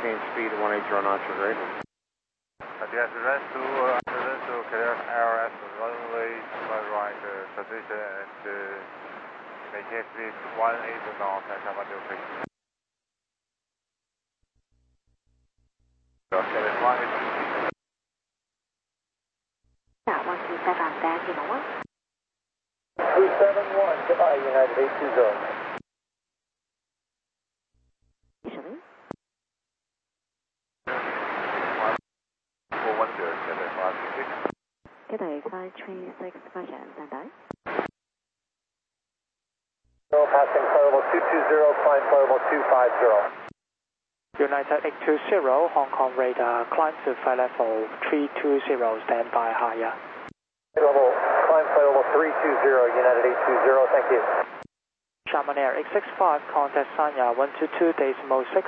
maintain speed at 180 knots or greater. Yes, rest to clear ARS runway right position and maintain speed 180 knots at Kathmandu Creek. Okay, 180. Dạ, 127 đang thì đúng không? 271, goodbye, United 820. Cái này 536 Roger, stand by. Passing Flight 220, climb Flight 250. United 820, Hong Kong radar, climb to flight level 320, stand by higher. Climb Flight level 320, United 820, thank you. Xiamen Air 865, contact Sanya 122.6.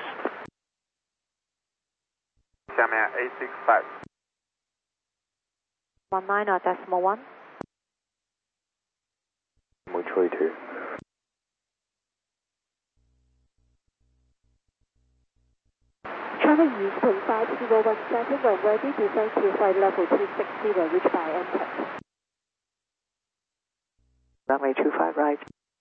Xiamen Air 865. 19.1. 132. Travel Eastern 5017, we're ready to thank you flight level 260, reach by impact. Runway 25 right.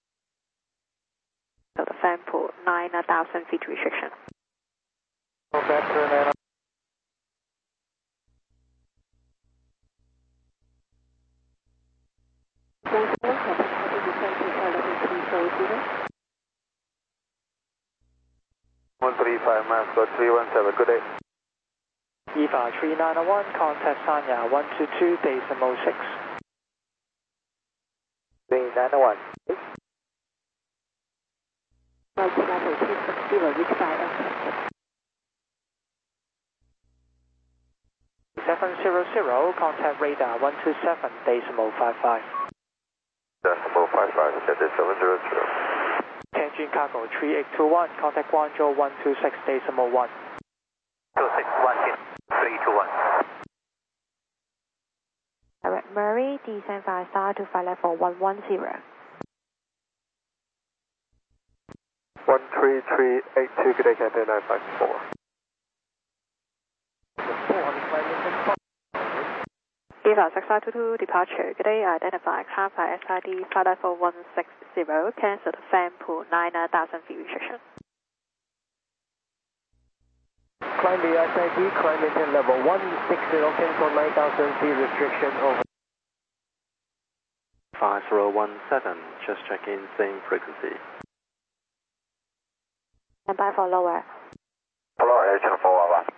So the fan pool 9,000 feet restriction. Okay, miles, go 317, good day. EVA 3901, contact Sanya 122.6. 3901. Flight level 260, reach by impact. 700, contact radar 127.55. 55, that is 700. Tianjin Cargo 3821, contact Guangzhou 126.1. 261, 321. Direct Murray, descend 5 star to flight level 110. 13382, good day, Cathay 954. EVA 6522, departure. Good day, identify Kappa SID, flight level 160, cancel the fan pool 9,000 feet restriction. Climb the SID, climb maintain level 160, cancel 9,000 feet restriction over. 5017, just check in, same frequency. Stand by for lower. Hello, Air Channel 411.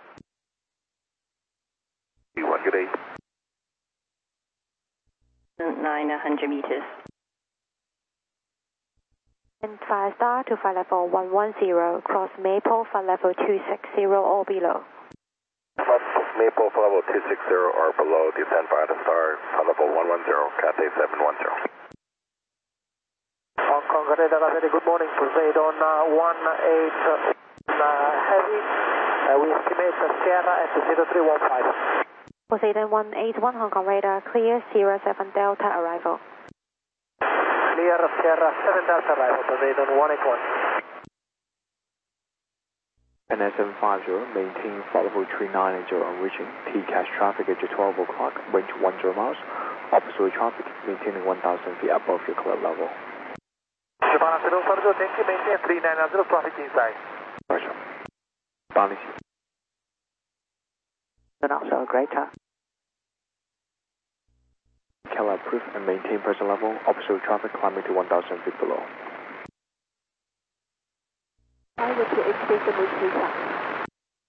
E1, good day. 900 meters. And 5 star to flight level 110, cross Maple, flight level 260 or below. Maple, flight level 260 or below, descend 5 star, flight level 110, Cathay 710. Hong Kong radar, good morning, proceed on 18 heavy. We estimate Sierra at 0315. Poseidon 181, Hong Kong radar, clear 07 Delta arrival. Clear Sierra 7 Delta arrival, Poseidon 181. NSM 50, maintain flight level 390 on reaching TCAS traffic at 12 o'clock, range 10 miles. Opposite traffic, maintaining 1,000 feet above your cloud level. Japan Afternoon, Sergio, thank you, maintain 390, traffic inside. Roger. Bounty. And also greater. Keller approved and maintain present level. Opposite traffic climbing to 1,000 feet below. I will to exit the Mutusa.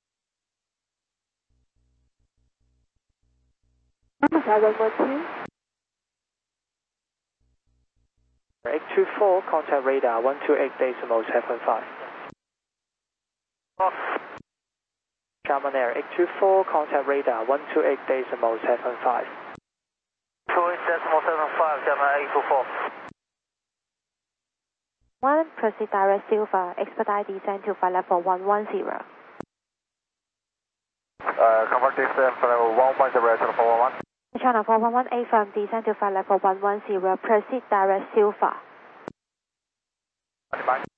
Number 112. 824, contact radar 128.75. Xiamen Air 824, contact radar 128.75. 2.75, Xiamen 824. 1, proceed direct Silver, expedite descent to flight level 110. Convert descent for level 110, Channel 411. Channel 411, firm descent to flight level 110, proceed direct Silver. Bye.